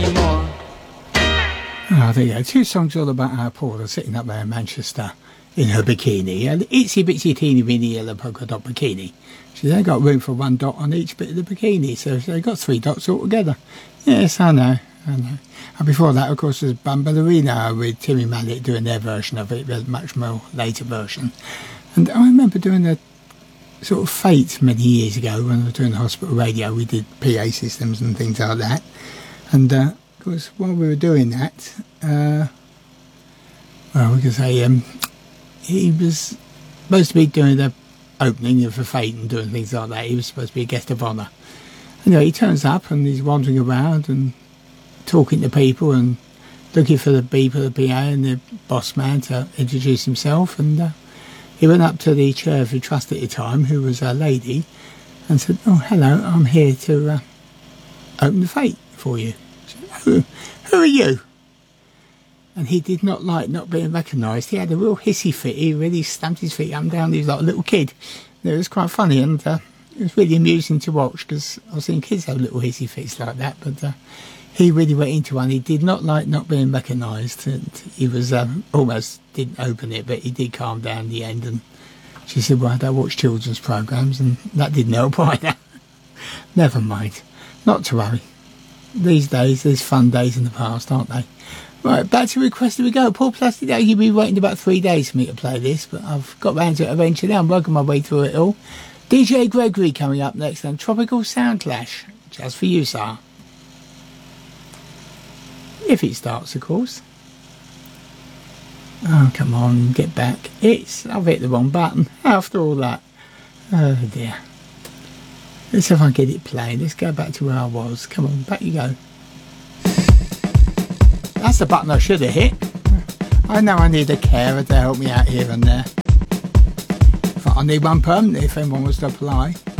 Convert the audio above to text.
Oh, there you go. 2 songs all about how Paula sitting up there in Manchester in her bikini. An itsy bitsy teeny weeny yellow polka dot bikini. She's only got room for 1 dot on each bit of the bikini, so they've got 3 dots altogether. Yes, I know. And before that, of course, was Bamballerina with Timmy Mallet doing their version of it, a much more later version. And I remember doing a sort of Fate many years ago when I was doing the hospital radio. We did PA systems and things like that. And of course, while we were doing that, well, we could say he was supposed to be doing the opening of the Fate and doing things like that. He was supposed to be a guest of honour. Anyway, he turns up and he's wandering around and talking to people and looking for the beep of the PA and the boss man to introduce himself. And he went up to the chair of the trust at the time, who was a lady, and said, "Oh, hello, I'm here to open the Fate for you." Said, who are you? And he did not like not being recognised. He had a real hissy fit. He really stamped his feet up and down. He was like a little kid. It was quite funny, and it was really amusing to watch, because I've seen kids have little hissy fits like that, but he really went into one. He did not like not being recognised. He was almost didn't open it, but he did calm down in the end. And she said, "Well, I don't watch children's programmes," and that didn't help either. Never mind. Not to worry. These days, there's fun days in the past, aren't they? Right, back to requested we go. Paul Plastic, you've been waiting about 3 days for me to play this, but I've got round to it eventually. I'm working my way through it all. DJ Gregory coming up next, and Tropical Sound Clash, just for you, sir. If it starts, of course. Oh, come on, get back. I've hit the wrong button after all that. Oh, dear. Let's see if I can get it playing. Let's go back to where I was. Come on, back you go. That's the button I should have hit. I know I need a carer to help me out here and there. I need one permanently if anyone was to apply.